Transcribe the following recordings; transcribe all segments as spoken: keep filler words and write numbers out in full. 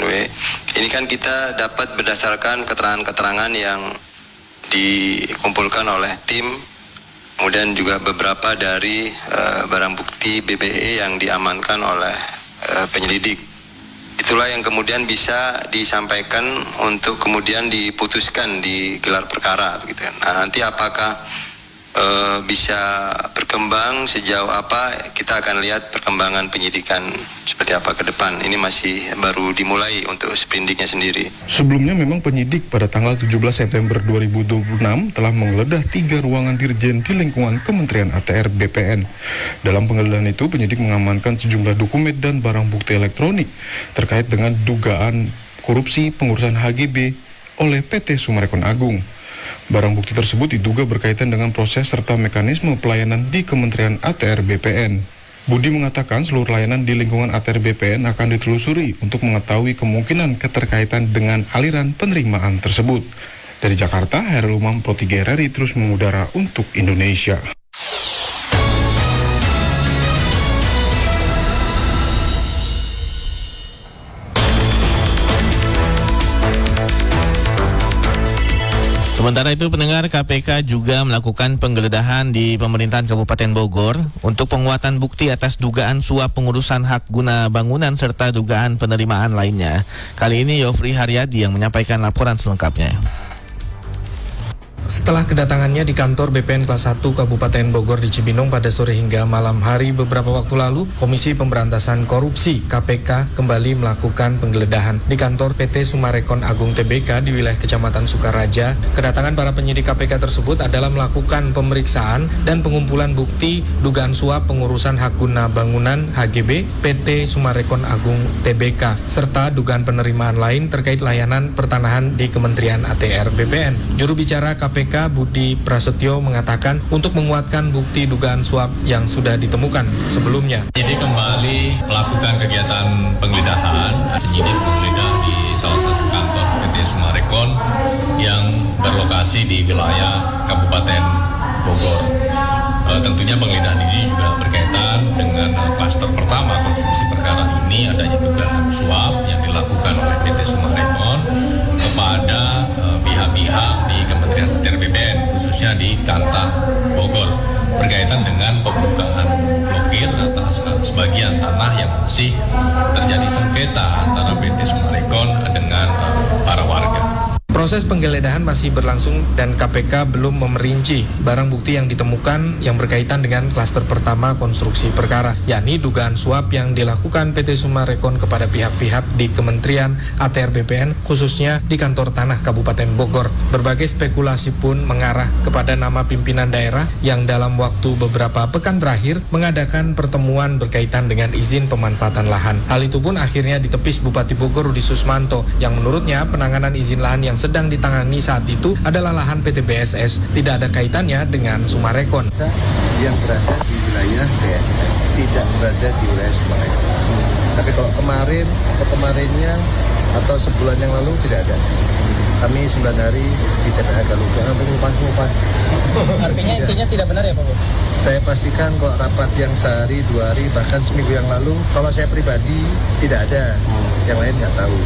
W. Ini kan kita dapat berdasarkan keterangan-keterangan yang dikumpulkan oleh tim, kemudian juga beberapa dari uh, barang bukti B B E yang diamankan oleh uh, penyelidik. Itulah yang kemudian bisa disampaikan untuk kemudian diputuskan di gelar perkara, begitu. Nah, nanti apakah e, bisa berkembang sejauh apa, kita akan lihat perkembangan penyidikan seperti apa ke depan. Ini masih baru dimulai untuk sprindiknya sendiri. Sebelumnya memang penyidik pada tanggal tujuh belas September dua ribu dua puluh enam telah menggeledah tiga ruangan dirjen di lingkungan Kementerian A T R B P N. Dalam penggeledahan itu, penyidik mengamankan sejumlah dokumen dan barang bukti elektronik terkait dengan dugaan korupsi pengurusan H G B oleh P T Summarecon Agung. Barang bukti tersebut diduga berkaitan dengan proses serta mekanisme pelayanan di Kementerian A T R B P N. Budi mengatakan seluruh layanan di lingkungan A T R B P N akan ditelusuri untuk mengetahui kemungkinan keterkaitan dengan aliran penerimaan tersebut. Dari Jakarta, Hairul Umam, Pro tiga R R I terus mengudara untuk Indonesia. Sementara itu, pendengar, K P K juga melakukan penggeledahan di pemerintahan Kabupaten Bogor untuk penguatan bukti atas dugaan suap pengurusan hak guna bangunan serta dugaan penerimaan lainnya. Kali ini Yofri Haryadi yang menyampaikan laporan selengkapnya. Setelah kedatangannya di kantor B P N kelas satu Kabupaten Bogor di Cibinong pada sore hingga malam hari beberapa waktu lalu, Komisi Pemberantasan Korupsi K P K kembali melakukan penggeledahan di kantor P T Summarecon Agung T B K di wilayah Kecamatan Sukaraja. Kedatangan para penyidik K P K tersebut adalah melakukan pemeriksaan dan pengumpulan bukti dugaan suap pengurusan hak guna bangunan H G B P T Summarecon Agung T B K serta dugaan penerimaan lain terkait layanan pertanahan di Kementerian A T R B P N. Juru bicara K P K Budi Prasetyo mengatakan untuk menguatkan bukti dugaan suap yang sudah ditemukan sebelumnya. Jadi kembali melakukan kegiatan penggeledahan, penyidik menggeledah di salah satu kantor P T Summarecon yang berlokasi di wilayah Kabupaten Bogor. E, tentunya penggeledahan ini juga berkaitan dengan klaster pertama konstruksi perkara ini, adanya dugaan suap yang dilakukan oleh P T Summarecon kepada e, pihak-pihak di Kementerian A T R B P N, khususnya di Kantah Bogor, berkaitan dengan pembukaan blokir atas sebagian tanah yang masih terjadi sengketa antara P T Summarecon dengan e, para warga. Proses penggeledahan masih berlangsung dan K P K belum memerinci barang bukti yang ditemukan yang berkaitan dengan klaster pertama konstruksi perkara, yakni dugaan suap yang dilakukan P T Summarecon kepada pihak-pihak di Kementerian A T R B P N, khususnya di kantor tanah Kabupaten Bogor. Berbagai spekulasi pun mengarah kepada nama pimpinan daerah yang dalam waktu beberapa pekan terakhir mengadakan pertemuan berkaitan dengan izin pemanfaatan lahan. Hal itu pun akhirnya ditepis Bupati Bogor Rudi Susmanto yang menurutnya penanganan izin lahan yang sedang ditangani saat itu adalah lahan P T B S S, tidak ada kaitannya dengan Summarecon. Yang berada di wilayah B S S, tidak berada di wilayah Summarecon. Tapi kalau kemarin, atau kemarinnya, atau sebulan yang lalu tidak ada. Kami sembilan hari di T P A Galuga, pengumuman-pengumuman. Artinya isunya tidak benar ya Pak Bu? Saya pastikan kalau rapat yang sehari, dua hari, bahkan seminggu yang lalu, kalau saya pribadi tidak ada, yang lain nggak tahu.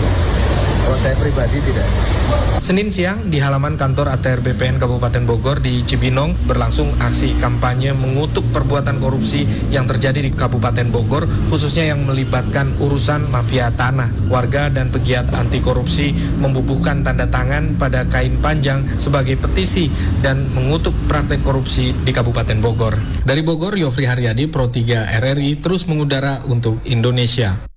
Kalau saya pribadi tidak. Senin siang di halaman kantor A T R B P N Kabupaten Bogor di Cibinong berlangsung aksi kampanye mengutuk perbuatan korupsi yang terjadi di Kabupaten Bogor, khususnya yang melibatkan urusan mafia tanah. Warga dan pegiat anti korupsi membubuhkan tanda tangan pada kain panjang sebagai petisi dan mengutuk praktek korupsi di Kabupaten Bogor. Dari Bogor, Yofri Haryadi, Pro tiga R R I terus mengudara untuk Indonesia.